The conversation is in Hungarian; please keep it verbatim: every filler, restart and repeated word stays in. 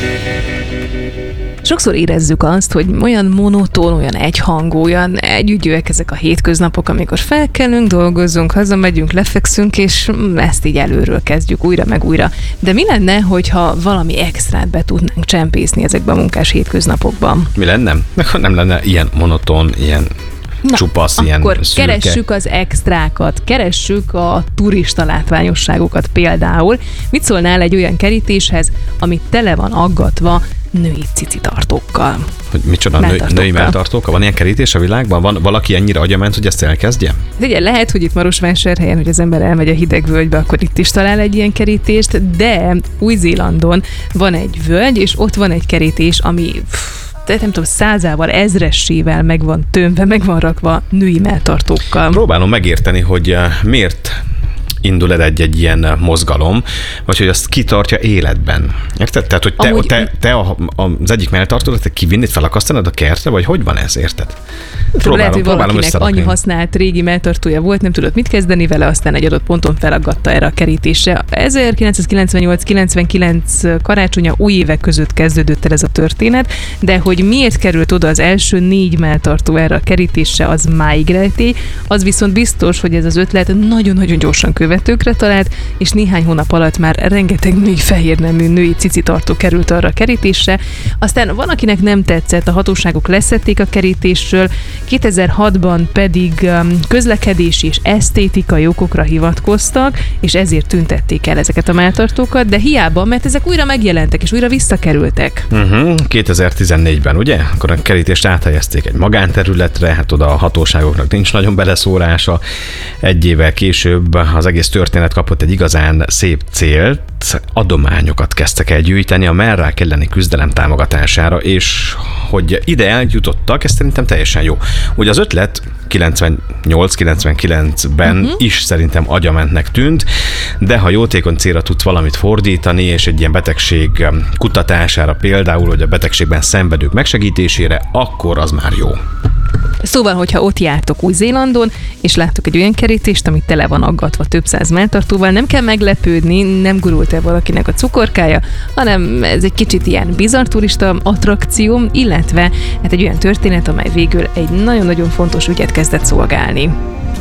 Sokszor érezzük azt, hogy olyan monoton, olyan egyhangú, olyan együgyűek ezek a hétköznapok, amikor felkelünk, dolgozzunk, hazamegyünk, lefekszünk, és ezt így előről kezdjük újra meg újra. De mi lenne, hogyha valami extrát be tudnánk csempészni ezekben a munkás hétköznapokban? Mi lenne? Nem lenne ilyen monoton, ilyen Na, csupasz, akkor ilyen szürke. Keressük az extrákat, keressük a turista látványosságokat például. Mit szólnál egy olyan kerítéshez, ami tele van aggatva női cicitartókkal? Hogy micsoda, nő, női melltartókkal? Van ilyen kerítés a világban? Van valaki ennyire agyament, hogy ezt elkezdje? Ugye lehet, hogy itt Marosvásárhelyen, hogy az ember elmegy a hideg völgybe, akkor itt is talál egy ilyen kerítést, de Új-Zélandon van egy völgy, és ott van egy kerítés, ami... de nem tudom, százával, ezressével meg van tömve, meg van rakva női melltartókkal. Próbálom megérteni, hogy miért indul el egy-egy ilyen mozgalom, vagy hogy azt kitartja életben. Érted? Tehát, hogy te, Amúgy... te, te a, az egyik melltartódat, te kivinnéd, felakasztanod a kertre, vagy hogy van ez, érted? Próbálom, lehet, hogy valakinek annyi használt régi melltartója volt, nem tudott mit kezdeni vele, aztán egy adott ponton felaggatta erre a kerítésre. ezerkilencszázkilencvennyolc kilencvenkilenc karácsonya új évek között kezdődött el ez a történet, de hogy miért került oda az első négy melltartó erre a kerítésre, az máig rejtély. Az viszont biztos, hogy ez az ötlet nagyon-nagyon gyorsan követőkre talált, és néhány hónap alatt már rengeteg női fehérnemű női cicitartó került arra a kerítésre. Aztán van, akinek nem tetszett, a hatóságok leszették a kerítésről, kétezer-hatban pedig közlekedési és esztétikai okokra hivatkoztak, és ezért tüntették el ezeket a melltartókat, de hiába, mert ezek újra megjelentek, és újra visszakerültek. Uh-huh. kétezer-tizennégyben, ugye? Akkor a kerítést áthelyezték egy magánterületre, hát oda a hatóságoknak nincs nagyon beleszólása. Egy évvel később az egész történet kapott egy igazán szép célt, adományokat kezdtek el gyűjteni a mellrák elleni küzdelem támogatására, és hogy ide eljutottak, ez szerintem teljesen jó. Ugye az ötlet kilencvennyolc kilencvenkilencben uh-huh. is szerintem agyamentnek tűnt, de ha jótékony célra tudsz valamit fordítani, és egy ilyen betegség kutatására például, hogy a betegségben szenvedők megsegítésére, akkor az már jó. Szóval, hogyha ott jártok Új-Zélandon, és láttok egy olyan kerítést, ami tele van aggatva több száz melltartóval, nem kell meglepődni, nem gurult el valakinek a cukorkája, hanem ez egy kicsit ilyen bizarr turista attrakció, illetve hát egy olyan történet, amely végül egy nagyon-nagyon fontos ügyet kezdett szolgálni.